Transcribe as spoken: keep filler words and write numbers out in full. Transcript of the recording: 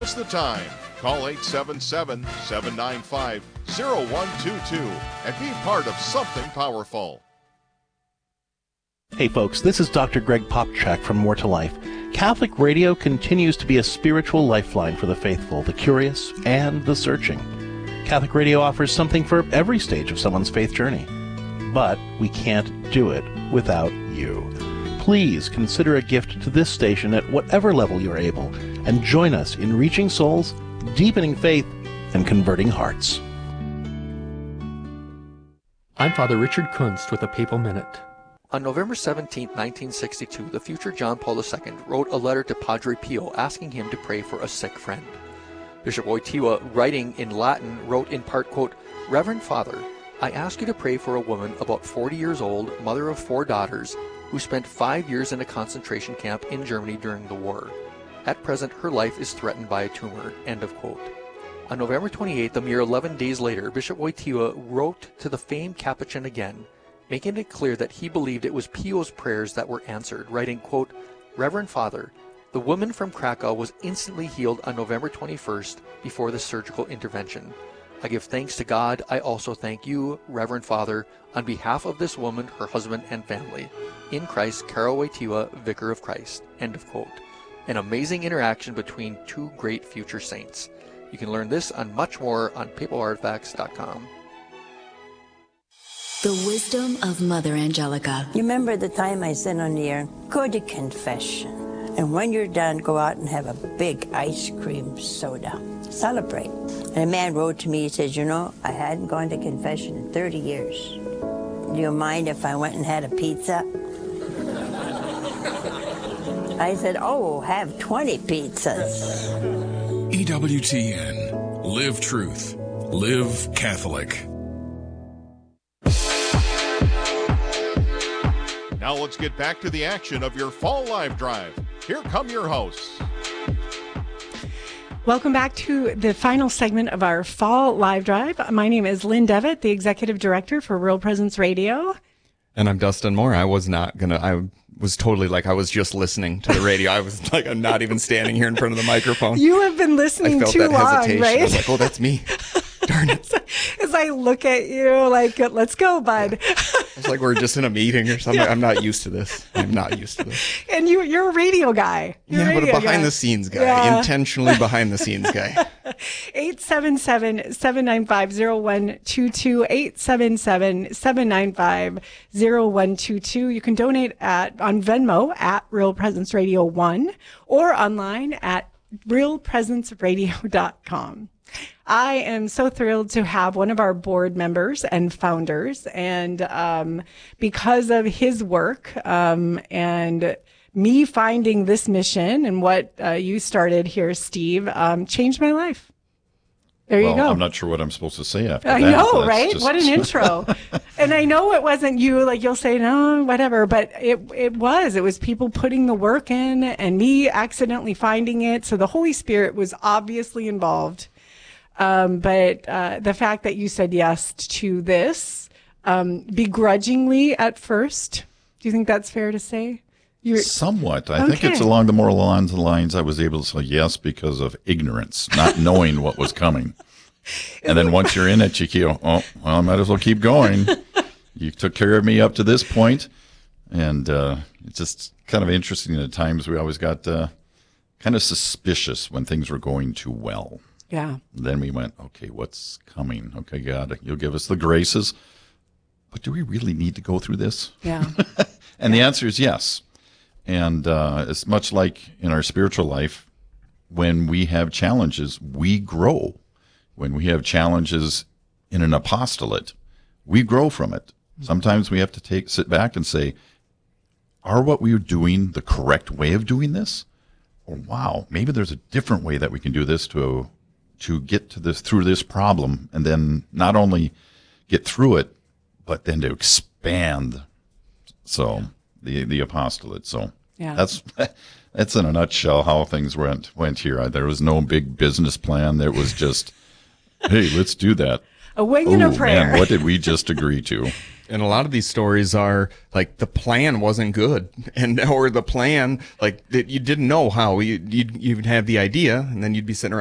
What's the time? Call eight seven seven, seven nine five, zero one two two and be part of something powerful. Hey folks, this is Doctor Greg Popchak from More to Life. Catholic radio continues to be a spiritual lifeline for the faithful, the curious, and the searching. Catholic radio offers something for every stage of someone's faith journey. But we can't do it without you. Please consider a gift to this station at whatever level you're able, and join us in reaching souls, deepening faith, and converting hearts. I'm Father Richard Kunst with a Papal Minute. On November seventeenth, nineteen sixty-two, the future John Paul the Second wrote a letter to Padre Pio asking him to pray for a sick friend. Bishop Wojtyła, writing in Latin, wrote in part, quote, "Reverend Father, I ask you to pray for a woman about forty years old, mother of four daughters, who spent five years in a concentration camp in Germany during the war. At present, her life is threatened by a tumor." End of quote. On November twenty-eighth, a mere eleven days later, Bishop Wojtyła wrote to the famed Capuchin again, making it clear that he believed it was Pio's prayers that were answered, writing, quote, "Reverend Father, the woman from Krakow was instantly healed on November twenty-first before the surgical intervention. I give thanks to God. I also thank you, Reverend Father, on behalf of this woman, her husband, and family. In Christ, Karol Wojtyła, Vicar of Christ." End of quote. An amazing interaction between two great future saints. You can learn this and much more on papal artifacts dot com. The wisdom of Mother Angelica. You remember the time I said on the air, go to confession. And when you're done, go out and have a big ice cream soda. Celebrate. And a man wrote to me, he says, you know, I hadn't gone to confession in thirty years. Do you mind if I went and had a pizza? I said, oh, have twenty pizzas. E W T N. Live truth. Live Catholic. Now let's get back to the action of your Fall Live Drive. Here come your hosts. Welcome back to the final segment of our Fall Live Drive. My name is Lynn Devitt, the Executive Director for Real Presence Radio. And I'm Dustin Moore. I was not going to, I was totally like, I was just listening to the radio. I was like, I'm not even standing here in front of the microphone. You have been listening I felt too that long, hesitation. right? I was like, oh, that's me. Darn it. As I look at you like, let's go, bud. Yeah. It's like we're just in a meeting or something. Yeah. I'm not used to this. I'm not used to this. And you, you're a radio guy. You're yeah, a radio but a behind guy. the scenes guy. Yeah. Intentionally behind the scenes guy. eight seven seven, seven nine five, zero one two two, eight seven seven, seven nine five, zero one two two. You can donate at on Venmo at Real Presence Radio one or online at real presence radio dot com. I am so thrilled to have one of our board members and founders, and um, because of his work um, and me finding this mission and what uh, you started here, Steve, um, changed my life. There well, you go. I'm not sure what I'm supposed to say after I that. know, That's right? just... What an intro. And I know it wasn't you, like you'll say, no, whatever, but it it was. It was people putting the work in and me accidentally finding it. So the Holy Spirit was obviously involved. Um, but uh, the fact that you said yes to this, um, begrudgingly at first, do you think that's fair to say? You're... Somewhat. I okay. think it's along the moral lines lines I was able to say yes because of ignorance, not knowing what was coming. And then once you're in it, you go, oh, well, I might as well keep going. You took care of me up to this point. And uh, it's just kind of interesting at times. We always got uh, kind of suspicious when things were going too well. Yeah. Then we went, okay, what's coming? Okay, God, you'll give us the graces. But do we really need to go through this? Yeah. And yeah. the answer is yes. And uh, it's much like in our spiritual life, when we have challenges, we grow. When we have challenges in an apostolate, we grow from it. Sometimes we have to take sit back and say, are what we are doing the correct way of doing this? Or wow, maybe there's a different way that we can do this to to get to this through this problem, and then not only get through it, but then to expand. So yeah. the the apostolate. So yeah. that's that's in a nutshell how things went went here. There was no big business plan. There was just, hey, let's do that. A wing and a Ooh, prayer. man, what did we just agree to? And a lot of these stories are like the plan wasn't good, and or the plan like that you didn't know how you you'd, you'd have the idea, and then you'd be sitting around